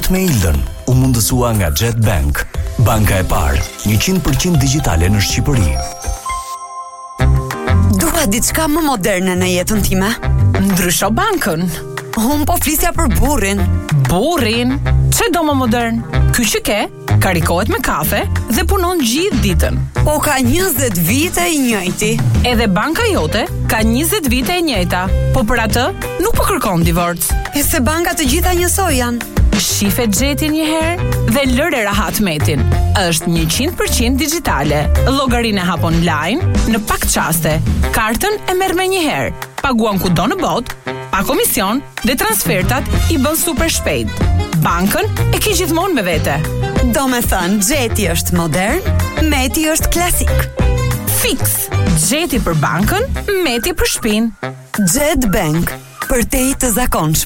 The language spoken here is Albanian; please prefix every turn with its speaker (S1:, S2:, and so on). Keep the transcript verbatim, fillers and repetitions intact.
S1: Sot me Ildën u mundësua nga Jet Bank, banka e parë njëqind përqind digjitale në Shqipëri.
S2: Dua diçka më moderne në jetën time.
S3: Ndrysho bankën.
S2: Unë po flisja për burrin.
S3: Burrin? Çe do më modern? Ky që ke, karikohet me kafe dhe punon gjithë ditën.
S2: Po ka njëzet vite i njëjti.
S3: Edhe banka jote ka njëzet vite e njëjta, po për atë nuk po kërkon divorc.
S2: E se banka të gjitha njësoj janë.
S3: Shife Jetin një herë dhe lëre rahat metin. Është njëqind përqind digjitale. Llogarinë hap online në pak çaste. Kartën e merr me një herë. Paguan kudo në botë, pa komision dhe transfertat i bën super shpejt. Bankën e ke gjithmonë me vete.
S2: Do me thënë, Jeti është modern, Meti është klasik.
S3: Fix. Jeti për bankën, Meti për shtëpinë.
S2: Jet Bank, për te i të zakonshëm.